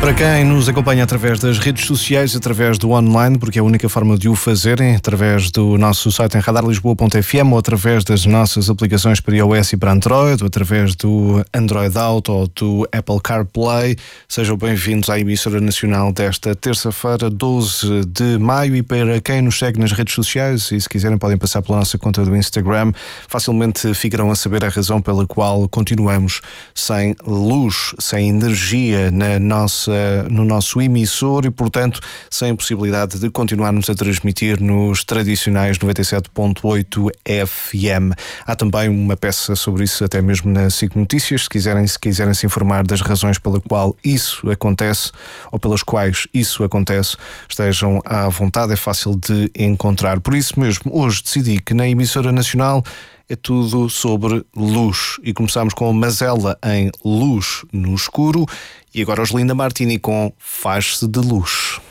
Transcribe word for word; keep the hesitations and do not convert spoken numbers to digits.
Para quem nos acompanha através das redes sociais, através do online, porque é a única forma de o fazerem, através do nosso site em radar lisboa ponto f m ou através das nossas aplicações para iOS e para Android, ou através do Android Auto ou do Apple CarPlay, sejam bem-vindos à emissora nacional desta terça-feira, doze de maio, e para quem nos segue nas redes sociais, e se quiserem podem passar pela nossa conta do Instagram, facilmente ficarão a saber a razão pela qual continuamos sem luz, sem energia na nossa no nosso emissor e, portanto, sem possibilidade de continuarmos a transmitir nos tradicionais noventa e sete ponto oito F M. Há também uma peça sobre isso até mesmo na SIC Notícias, se quiserem, se quiserem se informar das razões pela qual isso acontece ou pelas quais isso acontece, estejam à vontade, é fácil de encontrar. Por isso mesmo, hoje decidi que na emissora nacional é tudo sobre luz. E começamos com Mazella em Luz no Escuro e agora os Linda Martini com Faz-se de Luz.